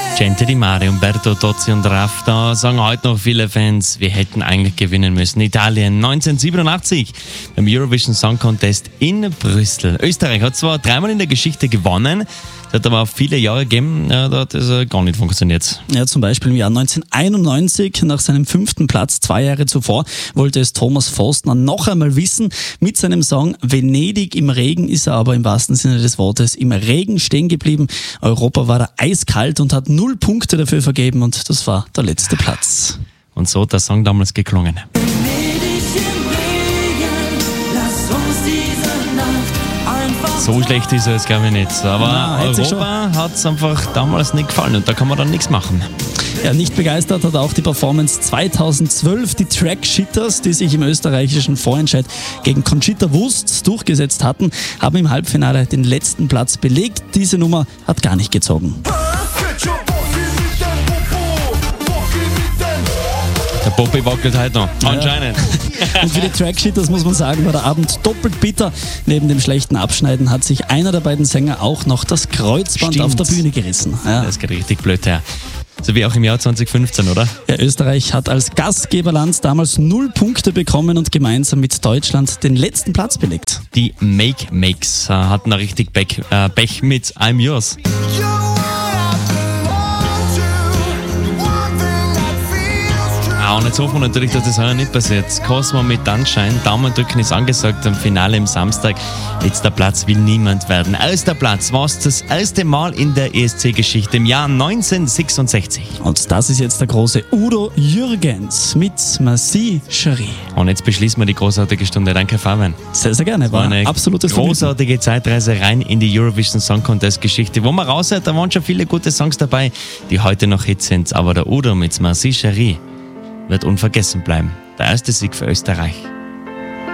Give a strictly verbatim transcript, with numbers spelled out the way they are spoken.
Gente di Mare, Umberto Tozzi und Raff, da sagen heute noch viele Fans, wir hätten eigentlich gewinnen müssen. Italien neunzehnhundertsiebenundachtzig beim Eurovision Song Contest in Brüssel. Österreich hat zwar dreimal in der Geschichte gewonnen, es hat aber auch viele Jahre gegeben, ja, da hat es gar nicht funktioniert. Ja, zum Beispiel im Jahr neunzehnhunderteinundneunzig, nach seinem fünften Platz zwei Jahre zuvor, wollte es Thomas Forstner noch einmal wissen. Mit seinem Song Venedig im Regen ist er aber im wahrsten Sinne des Wortes im Regen stehen geblieben. Europa war da eiskalt und hat null Punkte dafür vergeben und das war der letzte Platz. Und so hat der Song damals geklungen. So schlecht ist er jetzt, glaube ich, nicht. Aber Na, Europa hat es einfach damals nicht gefallen und da kann man dann nichts machen. Ja, nicht begeistert hat auch die Performance zweitausendzwölf. Die Track Shitters, die sich im österreichischen Vorentscheid gegen Conchita Wurst durchgesetzt hatten, haben im Halbfinale den letzten Platz belegt. Diese Nummer hat gar nicht gezogen. Der Poppy wackelt heute noch, anscheinend. Und für die Trackshitters muss man sagen, war der Abend doppelt bitter. Neben dem schlechten Abschneiden hat sich einer der beiden Sänger auch noch das Kreuzband Stimmt. auf der Bühne gerissen. Ja. Das geht richtig blöd her. So wie auch im Jahr zweitausendfünfzehn, oder? Ja, Österreich hat als Gastgeberland damals null Punkte bekommen und gemeinsam mit Deutschland den letzten Platz belegt. Die Make Makes äh, hatten da richtig Pech, äh, Pech mit I'm Yours. Und jetzt hoffen wir natürlich, dass das heuer nicht passiert. Cosmo mit Sunshine, Daumen drücken ist angesagt am Finale am Samstag. Letzter Platz will niemand werden. Erster Platz war es das erste Mal in der E S C-Geschichte im Jahr neunzehnhundertsechsundsechzig. Und das ist jetzt der große Udo Jürgens mit Merci Chérie. Und jetzt beschließen wir die großartige Stunde. Danke, Fabian. Sehr, sehr gerne. War eine ein absolutes Vergnügen. großartige Zeitreise rein in die Eurovision Song Contest Geschichte. Wo man raushört, da waren schon viele gute Songs dabei, die heute noch Hits sind. Aber der Udo mit Merci Chérie wird unvergessen bleiben. Der erste Sieg für Österreich.